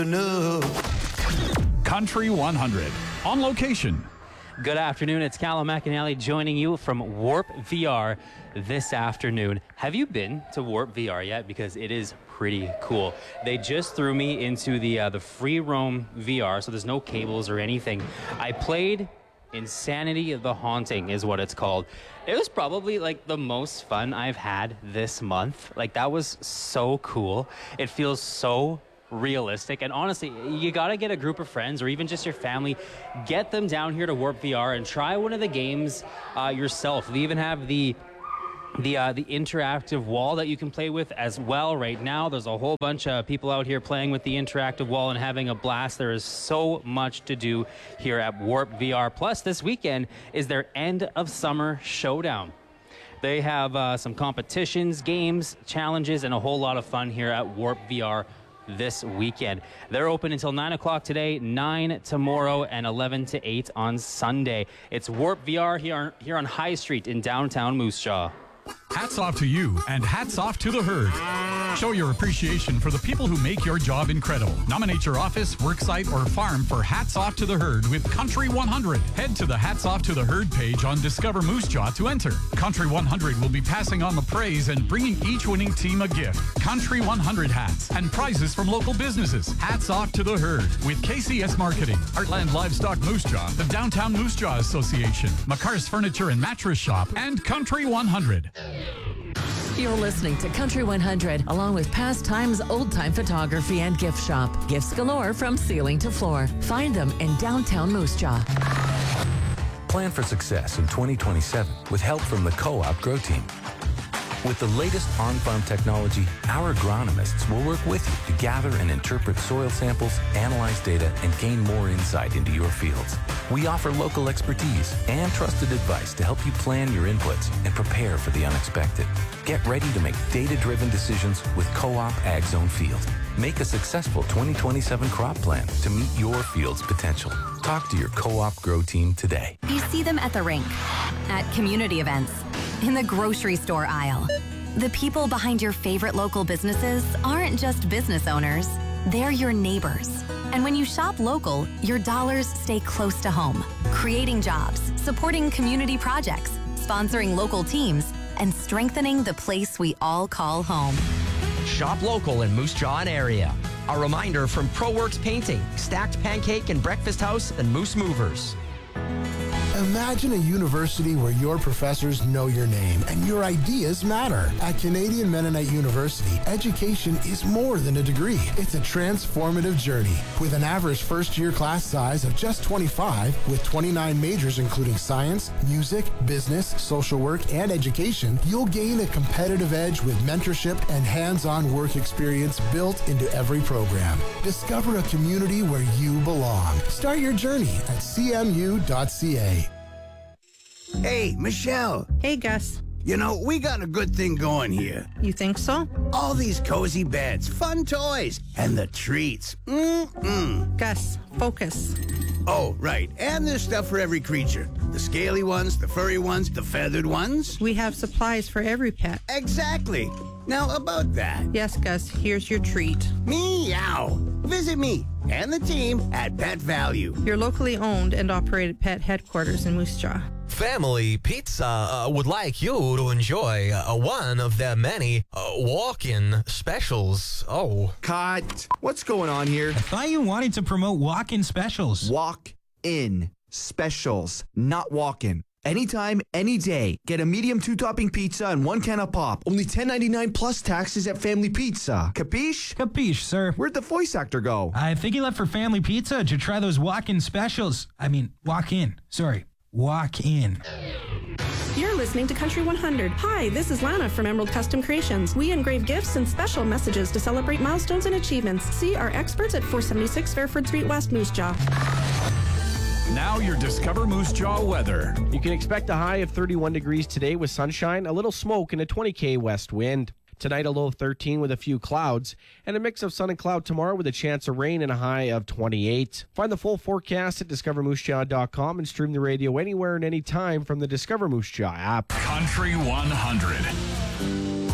Country 100 on location. Good afternoon, it's Callum McAnally joining you from Warp VR this afternoon. Have you been to Warp VR yet? Because it is pretty cool. They just threw me into the free roam VR, so there's no cables or anything. I played Insanity the Haunting is what it's called. It was probably like the most fun I've had this month. Like, that was so cool. It feels so realistic, and honestly, you gotta get a group of friends or even just your family, get them down here to Warp VR and try one of the games yourself. They even have the interactive wall that you can play with as well. Right now there's a whole bunch of people out here playing with the interactive wall and having a blast. There is so much to do here at Warp VR. Plus, this weekend is their end of summer showdown. They have some competitions, games, challenges, and a whole lot of fun here at Warp VR this weekend. They're open until 9 o'clock today, 9 tomorrow, and 11 to 8 on Sunday. It's Warp VR here on High Street in downtown Moose Jaw. Hats off to you, and hats off to the herd. Show your appreciation for the people who make your job incredible. Nominate your office, worksite, or farm for Hats Off to the Herd with Country 100. Head to the Hats Off to the Herd page on Discover Moose Jaw to enter. Country 100 will be passing on the praise and bringing each winning team a gift. Country 100 hats and prizes from local businesses. Hats Off to the Herd with KCS Marketing, Heartland Livestock Moose Jaw, the Downtown Moose Jaw Association, McCar's Furniture and Mattress Shop, and Country 100. You're listening to Country 100, along with Pastimes Old Time Photography and Gift Shop. Gifts galore from ceiling to floor. Find them in downtown Moose Jaw. Plan for success in 2027 with help from the Co-op Grow Team. With the latest on-farm technology, our agronomists will work with you to gather and interpret soil samples, analyze data, and gain more insight into your fields. We offer local expertise and trusted advice to help you plan your inputs and prepare for the unexpected. Get ready to make data-driven decisions with Co-op Ag Zone Field. Make a successful 2027 crop plan to meet your field's potential. Talk to your Co-op Grow Team today. You see them at the rink, at community events, in the grocery store aisle. The people behind your favorite local businesses aren't just business owners, they're your neighbors. And when you shop local, your dollars stay close to home, creating jobs, supporting community projects, sponsoring local teams, and strengthening the place we all call home. Shop local in Moose Jaw and area. A reminder from ProWorks Painting, Stacked Pancake and Breakfast House, and Moose Movers. Imagine a university where your professors know your name and your ideas matter. At Canadian Mennonite University, education is more than a degree. It's a transformative journey. With an average first-year class size of just 25, with 29 majors including science, music, business, social work, and education, you'll gain a competitive edge with mentorship and hands-on work experience built into every program. Discover a community where you belong. Start your journey at cmu.ca. Hey, Michelle. Hey, Gus. You know, we got a good thing going here. You think so? All these cozy beds, fun toys, and the treats. Gus, focus. Oh, right. And there's stuff for every creature. The scaly ones, the furry ones, the feathered ones. We have supplies for every pet. Exactly. Now, about that. Yes, Gus, here's your treat. Meow. Visit me and the team at Pet Value, your locally owned and operated pet headquarters in Moose Jaw. Family Pizza would like you to enjoy one of their many walk-in specials. Oh. Cut. What's going on here? I thought you wanted to promote walk-in specials. Walk-in specials, not walk-in. Anytime, any day. Get a medium 2-topping pizza and 1 can of pop. Only $10.99 plus taxes at Family Pizza. Capiche? Capiche, sir. Where'd the voice actor go? I think he left for Family Pizza to try those walk-in specials. Walk in. Sorry. Walk in. You're listening to Country 100. Hi, this is Lana from Emerald Custom Creations. We engrave gifts and special messages to celebrate milestones and achievements. See our experts at 476 Fairford Street West, Moose Jaw. Now your Discover Moose Jaw weather. You can expect a high of 31 degrees today with sunshine, a little smoke, and a 20 west wind. Tonight, a low of 13 with a few clouds, and a mix of sun and cloud tomorrow with a chance of rain and a high of 28. Find the full forecast at discovermoosejaw.com and stream the radio anywhere and anytime from the Discover Moose Jaw app. Country 100.